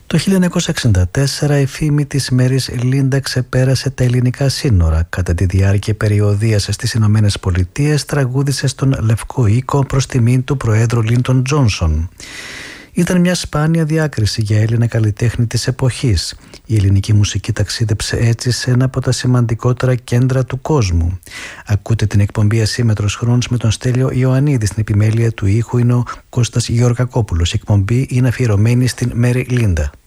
Το 1964 η φήμη της Μέρις Λίντα ξεπέρασε τα ελληνικά σύνορα. Κατά τη διάρκεια περιοδείας στις Ηνωμένες Πολιτείες τραγούδισε στον Λευκό Οίκο προς τιμήν του Προέδρου Λίντον Τζόνσον. Ήταν μια σπάνια διάκριση για Έλληνα καλλιτέχνη της εποχής. Η ελληνική μουσική ταξίδεψε έτσι σε ένα από τα σημαντικότερα κέντρα του κόσμου. Ακούτε την εκπομπή Ασύμμετρος Χρόνος με τον Στέλιο Ιωαννίδη. Στην επιμέλεια του ήχου είναι ο Κώστας Γεωργακόπουλος. Η εκπομπή είναι αφιερωμένη στην Μέρι Λίντα.